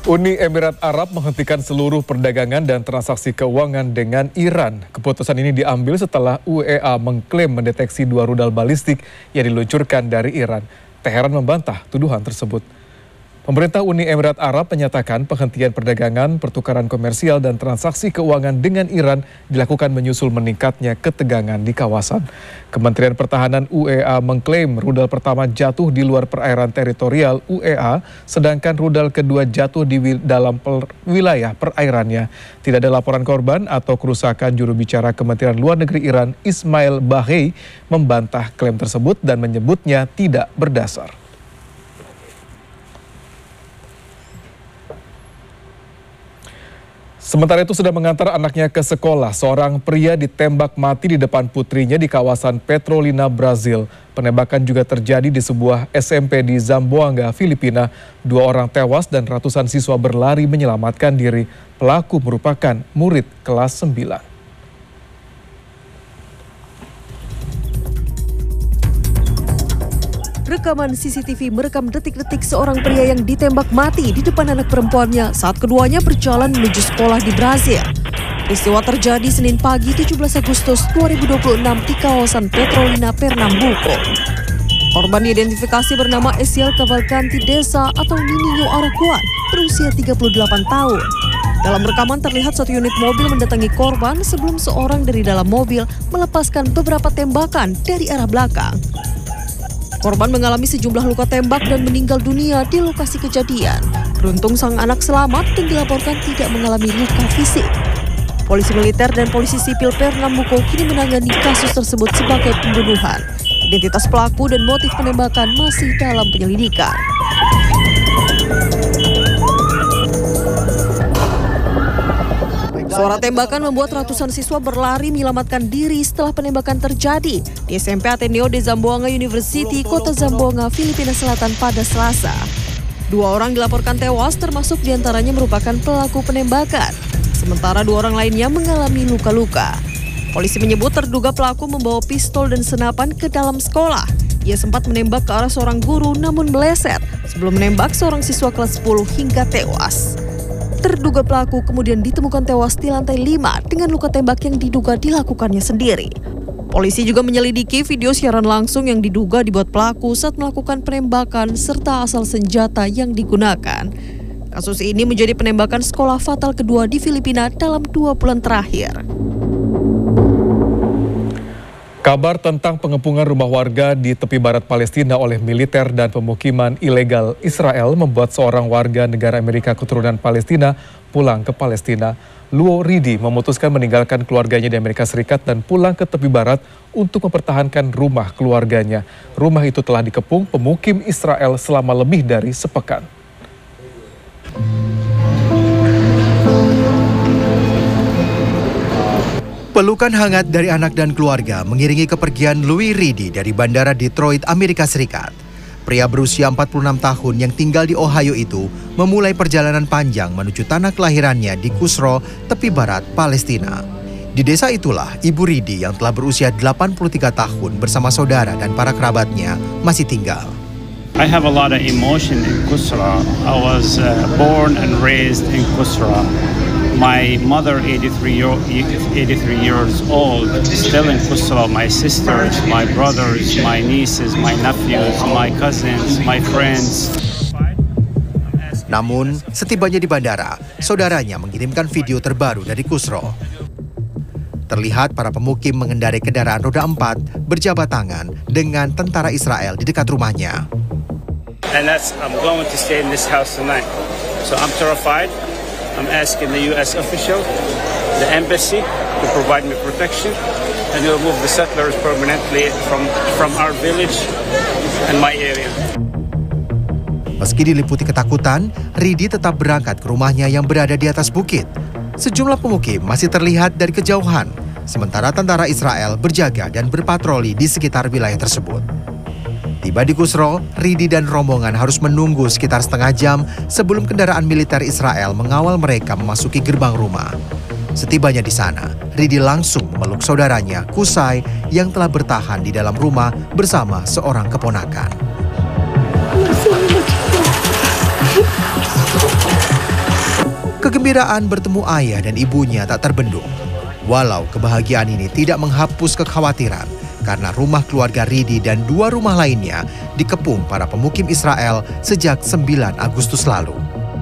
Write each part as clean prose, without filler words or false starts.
Uni Emirat Arab menghentikan seluruh perdagangan dan transaksi keuangan dengan Iran. Keputusan ini diambil setelah UEA mengklaim mendeteksi 2 rudal balistik yang diluncurkan dari Iran. Teheran membantah tuduhan tersebut. Pemerintah Uni Emirat Arab menyatakan penghentian perdagangan, pertukaran komersial, dan transaksi keuangan dengan Iran dilakukan menyusul meningkatnya ketegangan di kawasan. Kementerian Pertahanan UEA mengklaim rudal pertama jatuh di luar perairan teritorial UEA, sedangkan rudal kedua jatuh di dalam wilayah perairannya. Tidak ada laporan korban atau kerusakan. Juru bicara Kementerian Luar Negeri Iran, Ismail Baghei, membantah klaim tersebut dan menyebutnya tidak berdasar. Sementara itu sudah mengantar anaknya ke sekolah, seorang pria ditembak mati di depan putrinya di kawasan Petrolina, Brazil. Penembakan juga terjadi di sebuah SMP di Zamboanga, Filipina. 2 orang tewas dan ratusan siswa berlari menyelamatkan diri. Pelaku merupakan murid kelas 9. Rekaman CCTV merekam detik-detik seorang pria yang ditembak mati di depan anak perempuannya saat keduanya berjalan menuju sekolah di Brazil. Peristiwa terjadi Senin pagi 17 Agustus 2026 di kawasan Petrolina, Pernambuco. Korban diidentifikasi bernama Esiel Cavalcanti Desa atau Nininho Arakuan, berusia 38 tahun. Dalam rekaman terlihat satu unit mobil mendatangi korban sebelum seorang dari dalam mobil melepaskan beberapa tembakan dari arah belakang. Korban mengalami sejumlah luka tembak dan meninggal dunia di lokasi kejadian. Beruntung sang anak selamat dan dilaporkan tidak mengalami luka fisik. Polisi militer dan polisi sipil Pernambuco kini menangani kasus tersebut sebagai pembunuhan. Identitas pelaku dan motif penembakan masih dalam penyelidikan. Suara tembakan membuat ratusan siswa berlari menyelamatkan diri setelah penembakan terjadi di SMP Ateneo de Zamboanga University, Kota Zamboanga, Filipina Selatan pada Selasa. 2 orang dilaporkan tewas, termasuk diantaranya merupakan pelaku penembakan. Sementara 2 orang lainnya mengalami luka-luka. Polisi menyebut terduga pelaku membawa pistol dan senapan ke dalam sekolah. Ia sempat menembak ke arah seorang guru namun meleset sebelum menembak seorang siswa kelas 10 hingga tewas. Terduga pelaku kemudian ditemukan tewas di lantai 5 dengan luka tembak yang diduga dilakukannya sendiri. Polisi juga menyelidiki video siaran langsung yang diduga dibuat pelaku saat melakukan penembakan serta asal senjata yang digunakan. Kasus ini menjadi penembakan sekolah fatal kedua di Filipina dalam 2 bulan terakhir. Kabar tentang pengepungan rumah warga di tepi barat Palestina oleh militer dan pemukiman ilegal Israel membuat seorang warga negara Amerika keturunan Palestina pulang ke Palestina. Luo Ridi memutuskan meninggalkan keluarganya di Amerika Serikat dan pulang ke tepi barat untuk mempertahankan rumah keluarganya. Rumah itu telah dikepung pemukim Israel selama lebih dari sepekan. Pelukan hangat dari anak dan keluarga mengiringi kepergian Louis Ridi dari Bandara Detroit, Amerika Serikat. Pria berusia 46 tahun yang tinggal di Ohio itu memulai perjalanan panjang menuju tanah kelahirannya di Kusro, tepi barat Palestina. Di desa itulah Ibu Ridi yang telah berusia 83 tahun bersama saudara dan para kerabatnya masih tinggal. I have a lot of emotion in Kusra. I was born and raised in Kusra. My mother, 83 years old, still in Kusra. My sisters, my brothers, my nieces, my nephews, my cousins, my friends. Namun, setibanya di bandara, saudaranya mengirimkan video terbaru dari Kusro. Terlihat para pemukim mengendarai kendaraan roda 4 berjabat tangan dengan tentara Israel di dekat rumahnya. And I'm going to stay in this house tonight. So I'm terrified. I'm asking the U.S. official, the embassy, to provide me protection and to remove the settlers permanently from our village and my area. Meski diliputi ketakutan, Ridi tetap berangkat ke rumahnya yang berada di atas bukit. Sejumlah pemukim masih terlihat dari kejauhan, sementara tentara Israel berjaga dan berpatroli di sekitar wilayah tersebut. Tiba di Kusro, Ridi dan rombongan harus menunggu sekitar setengah jam sebelum kendaraan militer Israel mengawal mereka memasuki gerbang rumah. Setibanya di sana, Ridi langsung memeluk saudaranya, Kusai, yang telah bertahan di dalam rumah bersama seorang keponakan. Kegembiraan bertemu ayah dan ibunya tak terbendung. Walau kebahagiaan ini tidak menghapus kekhawatiran karena rumah keluarga Ridi dan 2 rumah lainnya dikepung para pemukim Israel sejak 9 Agustus lalu.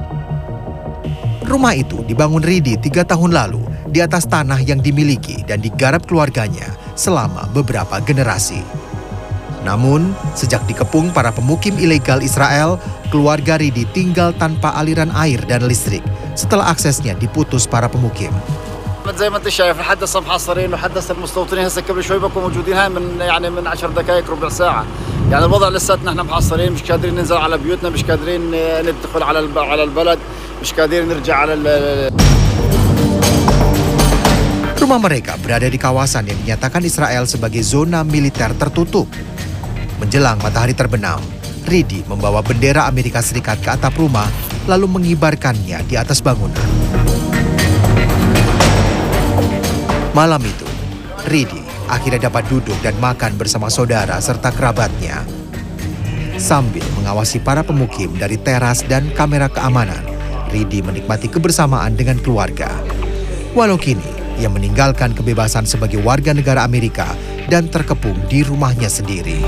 Rumah itu dibangun Ridi 3 tahun lalu di atas tanah yang dimiliki dan digarap keluarganya selama beberapa generasi. Namun, sejak dikepung para pemukim ilegal Israel, keluarga Ridi tinggal tanpa aliran air dan listrik setelah aksesnya diputus para pemukim. زي ما انت شايف حدث محاصرين وحدث المستوطنين هسه قبل شوي بكون موجودين هاي من 10 دقائق ربع ساعه يعني الوضع لساتنا احنا محاصرين مش قادرين ننزل على بيوتنا مش قادرين ندخل على البلد مش قادرين نرجع على Rumah mereka berada di kawasan yang dinyatakan Israel sebagai zona militer tertutup. Menjelang matahari terbenam, Ridi membawa bendera Amerika Serikat ke atap rumah lalu mengibarkannya di atas bangunan. Malam itu, Ridi akhirnya dapat duduk dan makan bersama saudara serta kerabatnya. Sambil mengawasi para pemukim dari teras dan kamera keamanan, Ridi menikmati kebersamaan dengan keluarga. Walau kini, ia meninggalkan kebebasan sebagai warga negara Amerika dan terkepung di rumahnya sendiri.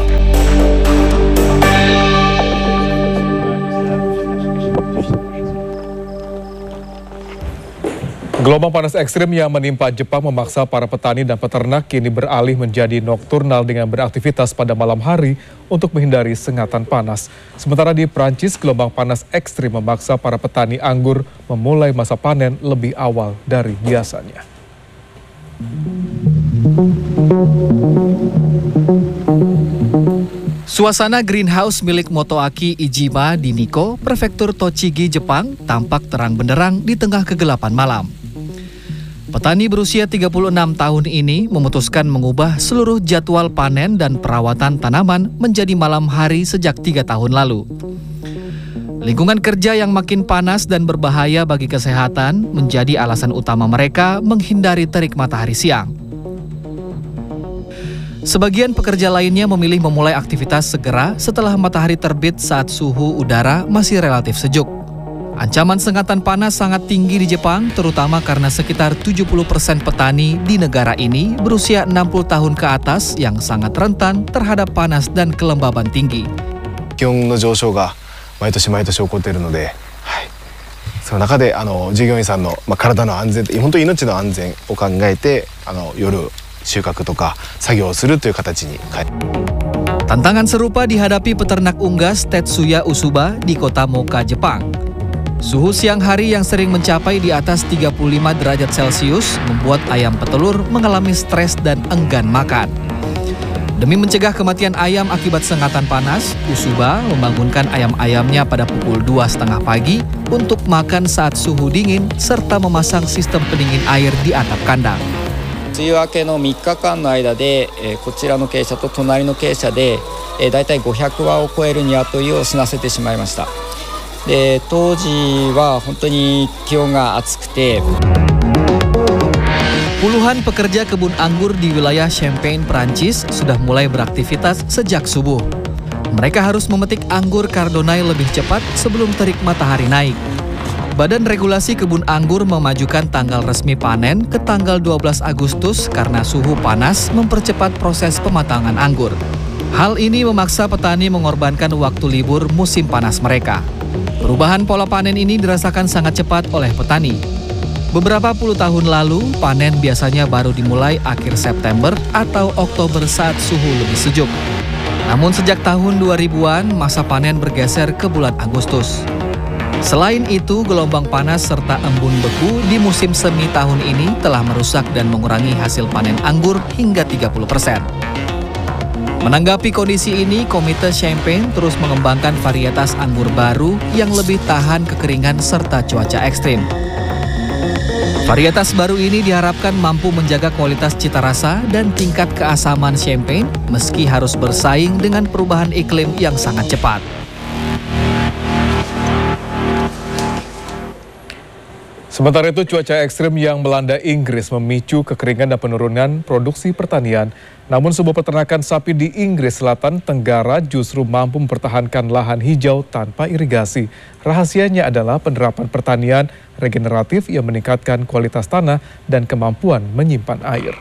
Gelombang panas ekstrim yang menimpa Jepang memaksa para petani dan peternak kini beralih menjadi nokturnal dengan beraktivitas pada malam hari untuk menghindari sengatan panas. Sementara di Prancis, gelombang panas ekstrim memaksa para petani anggur memulai masa panen lebih awal dari biasanya. Suasana greenhouse milik Motoaki Iijima di Nikko, prefektur Tochigi, Jepang, tampak terang benderang di tengah kegelapan malam. Petani berusia 36 tahun ini memutuskan mengubah seluruh jadwal panen dan perawatan tanaman menjadi malam hari sejak 3 tahun lalu. Lingkungan kerja yang makin panas dan berbahaya bagi kesehatan menjadi alasan utama mereka menghindari terik matahari siang. Sebagian pekerja lainnya memilih memulai aktivitas segera setelah matahari terbit saat suhu udara masih relatif sejuk. Ancaman sengatan panas sangat tinggi di Jepang, terutama karena sekitar 70% petani di negara ini berusia 60 tahun ke atas yang sangat rentan terhadap panas dan kelembaban tinggi. 気温の上昇が毎年毎年起こっているので、その中で従業員さんの体の安全、本当に命の安全を考えて夜収穫とか作業をするという形に変え。 Tantangan serupa dihadapi peternak unggas Tetsuya Usuba di kota Moka, Jepang. Suhu siang hari yang sering mencapai di atas 35 derajat Celcius membuat ayam petelur mengalami stres dan enggan makan. Demi mencegah kematian ayam akibat sengatan panas, Usuba membangunkan ayam-ayamnya pada pukul 2:30 pagi untuk makan saat suhu dingin serta memasang sistem pendingin air di atap kandang. 梅雨明けの3日間の間で、こちらの鶏舎と隣の鶏舎で、だいたい500羽を超える鶏を死なせてしまいました。で、当時は本当に気温が暑くて。 Puluhan pekerja kebun anggur di wilayah Champagne, Prancis sudah mulai beraktivitas sejak subuh. Mereka harus memetik anggur Chardonnay lebih cepat sebelum terik matahari naik. Badan Regulasi Kebun Anggur memajukan tanggal resmi panen ke tanggal 12 Agustus karena suhu panas mempercepat proses pematangan anggur. Hal ini memaksa petani mengorbankan waktu libur musim panas mereka. Perubahan pola panen ini dirasakan sangat cepat oleh petani. Beberapa puluh tahun lalu, panen biasanya baru dimulai akhir September atau Oktober saat suhu lebih sejuk. Namun sejak tahun 2000-an, masa panen bergeser ke bulan Agustus. Selain itu, gelombang panas serta embun beku di musim semi tahun ini telah merusak dan mengurangi hasil panen anggur hingga 30%. Menanggapi kondisi ini, Komite Champagne terus mengembangkan varietas anggur baru yang lebih tahan kekeringan serta cuaca ekstrim. Varietas baru ini diharapkan mampu menjaga kualitas cita rasa dan tingkat keasaman champagne meski harus bersaing dengan perubahan iklim yang sangat cepat. Sementara itu, cuaca ekstrim yang melanda Inggris memicu kekeringan dan penurunan produksi pertanian. Namun sebuah peternakan sapi di Inggris Selatan Tenggara justru mampu mempertahankan lahan hijau tanpa irigasi. Rahasianya adalah penerapan pertanian regeneratif yang meningkatkan kualitas tanah dan kemampuan menyimpan air.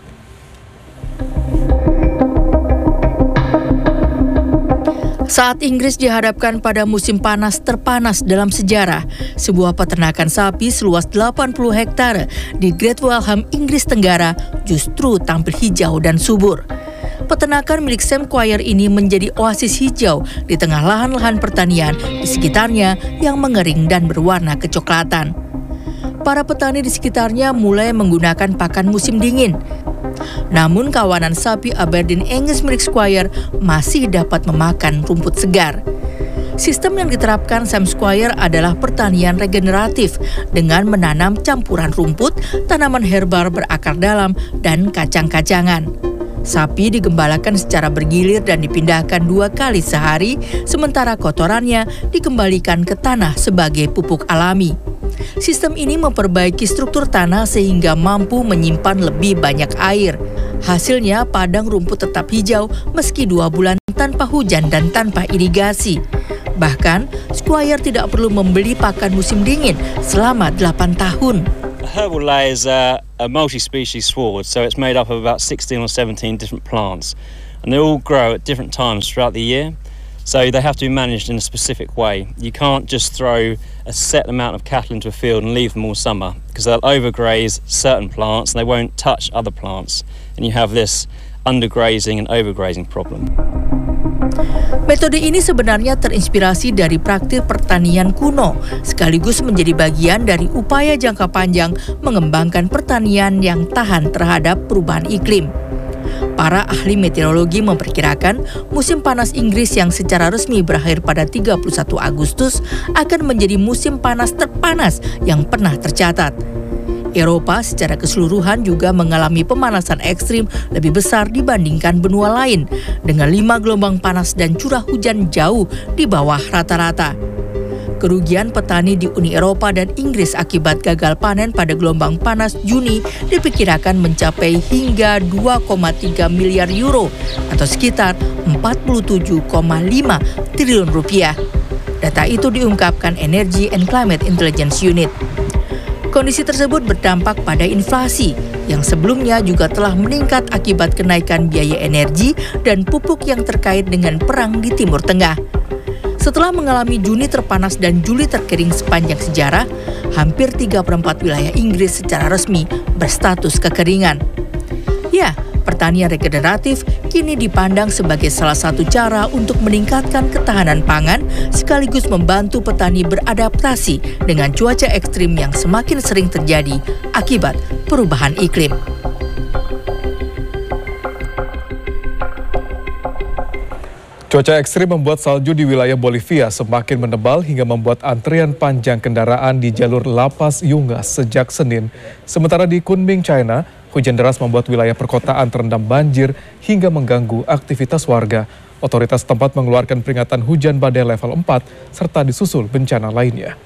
Saat Inggris dihadapkan pada musim panas terpanas dalam sejarah, sebuah peternakan sapi seluas 80 hektare di Great Waltham, Inggris Tenggara justru tampil hijau dan subur. Peternakan milik Sam Squire ini menjadi oasis hijau di tengah lahan-lahan pertanian di sekitarnya yang mengering dan berwarna kecoklatan. Para petani di sekitarnya mulai menggunakan pakan musim dingin. Namun kawanan sapi Aberdeen Angus milik Squire masih dapat memakan rumput segar. Sistem yang diterapkan Sam Squire adalah pertanian regeneratif dengan menanam campuran rumput, tanaman herba berakar dalam, dan kacang-kacangan. Sapi digembalakan secara bergilir dan dipindahkan 2 kali sehari, sementara kotorannya dikembalikan ke tanah sebagai pupuk alami. Sistem ini memperbaiki struktur tanah sehingga mampu menyimpan lebih banyak air. Hasilnya, padang rumput tetap hijau meski 2 bulan tanpa hujan dan tanpa irigasi. Bahkan, Squire tidak perlu membeli pakan musim dingin selama 8 tahun. Herbal lay is a multi-species sward, so it's made up of about 16 or 17 different plants, and they all grow at different times throughout the year. So they have to be managed in a specific way. You can't just throw a set amount of cattle into a field and leave them all summer, because they'll overgraze certain plants and they won't touch other plants. And you have this undergrazing and overgrazing problem. Metode ini sebenarnya terinspirasi dari praktik pertanian kuno, sekaligus menjadi bagian dari upaya jangka panjang mengembangkan pertanian yang tahan terhadap perubahan iklim. Para ahli meteorologi memperkirakan musim panas Inggris yang secara resmi berakhir pada 31 Agustus akan menjadi musim panas terpanas yang pernah tercatat. Eropa secara keseluruhan juga mengalami pemanasan ekstrim lebih besar dibandingkan benua lain, dengan 5 gelombang panas dan curah hujan jauh di bawah rata-rata. Kerugian petani di Uni Eropa dan Inggris akibat gagal panen pada gelombang panas Juni diperkirakan mencapai hingga 2,3 miliar euro atau sekitar 47,5 triliun rupiah. Data itu diungkapkan Energy and Climate Intelligence Unit. Kondisi tersebut berdampak pada inflasi yang sebelumnya juga telah meningkat akibat kenaikan biaya energi dan pupuk yang terkait dengan perang di Timur Tengah. Setelah mengalami Juni terpanas dan Juli terkering sepanjang sejarah, hampir 3/4 wilayah Inggris secara resmi berstatus kekeringan. Ya, pertanian regeneratif kini dipandang sebagai salah satu cara untuk meningkatkan ketahanan pangan sekaligus membantu petani beradaptasi dengan cuaca ekstrim yang semakin sering terjadi akibat perubahan iklim. Cuaca ekstrim membuat salju di wilayah Bolivia semakin menebal hingga membuat antrian panjang kendaraan di jalur La Paz Yungas sejak Senin. Sementara di Kunming, China, hujan deras membuat wilayah perkotaan terendam banjir hingga mengganggu aktivitas warga. Otoritas tempat mengeluarkan peringatan hujan badai level 4 serta disusul bencana lainnya.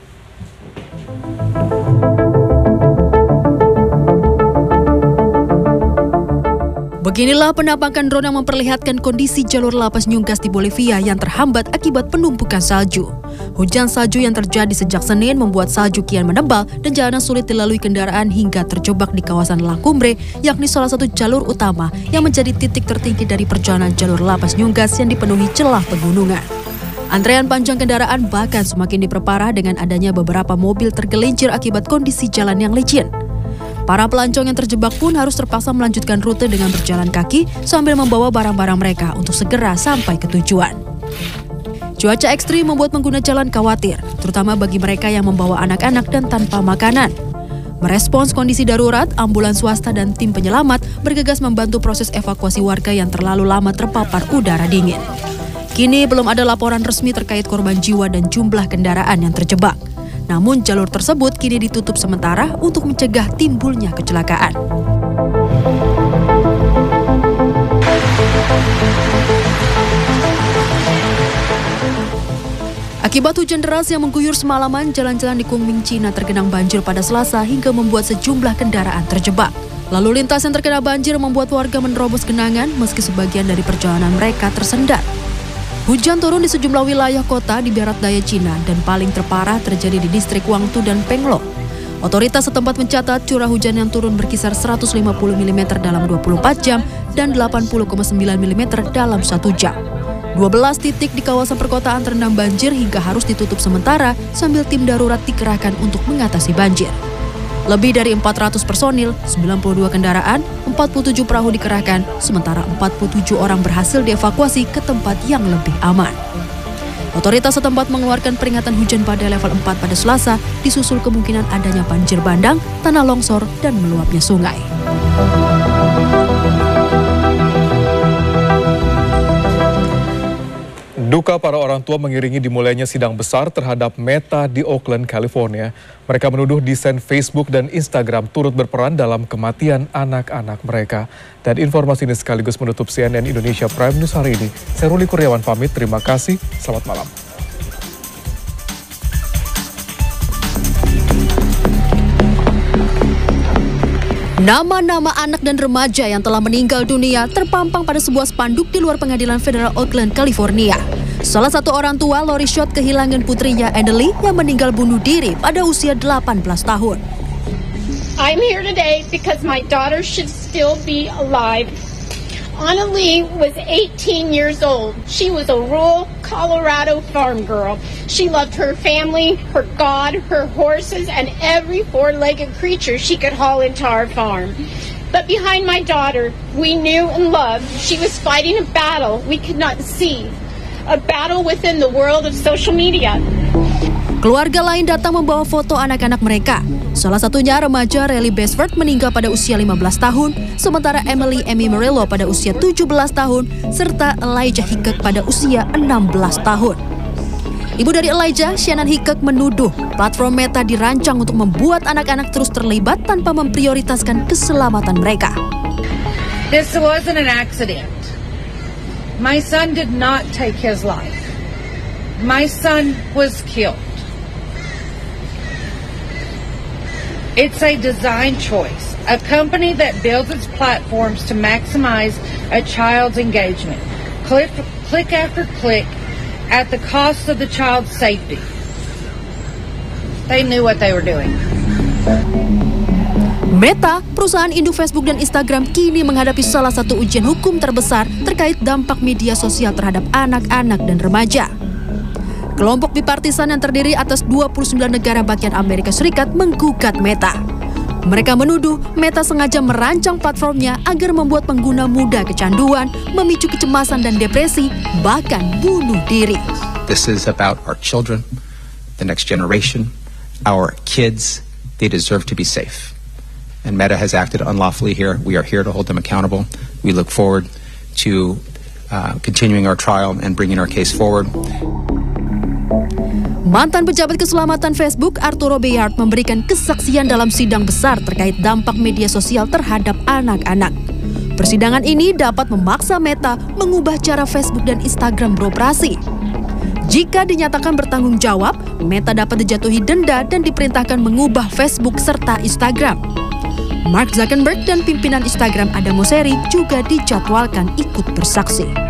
Beginilah penampakan drone yang memperlihatkan kondisi jalur La Paz Yungas di Bolivia yang terhambat akibat penumpukan salju. Hujan salju yang terjadi sejak Senin membuat salju kian menebal dan jalanan sulit dilalui kendaraan hingga terjebak di kawasan La Cumbre, yakni salah satu jalur utama yang menjadi titik tertinggi dari perjalanan jalur La Paz Yungas yang dipenuhi celah pegunungan. Antrean panjang kendaraan bahkan semakin diperparah dengan adanya beberapa mobil tergelincir akibat kondisi jalan yang licin. Para pelancong yang terjebak pun harus terpaksa melanjutkan rute dengan berjalan kaki sambil membawa barang-barang mereka untuk segera sampai ke tujuan. Cuaca ekstrim membuat pengguna jalan khawatir, terutama bagi mereka yang membawa anak-anak dan tanpa makanan. Merespons kondisi darurat, ambulans swasta dan tim penyelamat bergegas membantu proses evakuasi warga yang terlalu lama terpapar udara dingin. Kini belum ada laporan resmi terkait korban jiwa dan jumlah kendaraan yang terjebak. Namun jalur tersebut kini ditutup sementara untuk mencegah timbulnya kecelakaan. Akibat hujan deras yang mengguyur semalaman, jalan-jalan di Kunming, Cina tergenang banjir pada Selasa hingga membuat sejumlah kendaraan terjebak. Lalu lintas yang terkena banjir membuat warga menerobos genangan meski sebagian dari perjalanan mereka tersendat. Hujan turun di sejumlah wilayah kota di barat daya Cina dan paling terparah terjadi di distrik Guangzhou dan Penglong. Otoritas setempat mencatat curah hujan yang turun berkisar 150 mm dalam 24 jam dan 80,9 mm dalam 1 jam. 12 titik di kawasan perkotaan terendam banjir hingga harus ditutup sementara sambil tim darurat dikerahkan untuk mengatasi banjir. Lebih dari 400 personil, 92 kendaraan, 47 perahu dikerahkan, sementara 47 orang berhasil dievakuasi ke tempat yang lebih aman. Otoritas setempat mengeluarkan peringatan hujan pada level 4 pada Selasa, disusul kemungkinan adanya banjir bandang, tanah longsor, dan meluapnya sungai. Duka para orang tua mengiringi dimulainya sidang besar terhadap Meta di Oakland, California. Mereka menuduh desain Facebook dan Instagram turut berperan dalam kematian anak-anak mereka. Dan informasi ini sekaligus menutup CNN Indonesia Prime News hari ini. Saya Ruli Kurniawan pamit, terima kasih, selamat malam. Nama-nama anak dan remaja yang telah meninggal dunia terpampang pada sebuah spanduk di luar Pengadilan Federal Oakland, California. Salah satu orang tua, Lori Schott, kehilangan putrinya Annalie yang meninggal bunuh diri pada usia 18 tahun. I'm here today because my daughter should still be alive. Annalie was 18 years old. She was a rural Colorado farm girl. She loved her family, her God, her horses, and every four-legged creature she could haul into our farm. But behind my daughter, we knew and loved she was fighting a battle we could not see. A battle within the world of social media. Keluarga lain datang membawa foto anak-anak mereka. Salah satunya remaja Riley Besford meninggal pada usia 15 tahun, sementara Emily Amy Murillo pada usia 17 tahun, serta Elijah Hickok pada usia 16 tahun. Ibu dari Elijah, Shannon Hickok, menuduh platform Meta dirancang untuk membuat anak-anak terus terlibat tanpa memprioritaskan keselamatan mereka. This wasn't an accident. My son did not take his life. My son was killed. It's a design choice, a company that builds its platforms to maximize a child's engagement, click after click, at the cost of the child's safety. They knew what they were doing. Meta, perusahaan induk Facebook dan Instagram, kini menghadapi salah satu ujian hukum terbesar terkait dampak media sosial terhadap anak-anak dan remaja. Kelompok bipartisan yang terdiri atas 29 negara bagian Amerika Serikat menggugat Meta. Mereka menuduh Meta sengaja merancang platformnya agar membuat pengguna muda kecanduan, memicu kecemasan dan depresi, bahkan bunuh diri. This is about our children, the next generation, our kids. They deserve to be safe. And Meta has acted unlawfully here. We are here to hold them accountable. We look forward to continuing our trial and bringing our case forward. Mantan pejabat keselamatan Facebook, Arturo Bayard, memberikan kesaksian dalam sidang besar terkait dampak media sosial terhadap anak-anak. Persidangan ini dapat memaksa Meta mengubah cara Facebook dan Instagram beroperasi. Jika dinyatakan bertanggung jawab, Meta dapat dijatuhi denda dan diperintahkan mengubah Facebook serta Instagram. Mark Zuckerberg dan pimpinan Instagram Adam Mosseri juga dijadwalkan ikut bersaksi.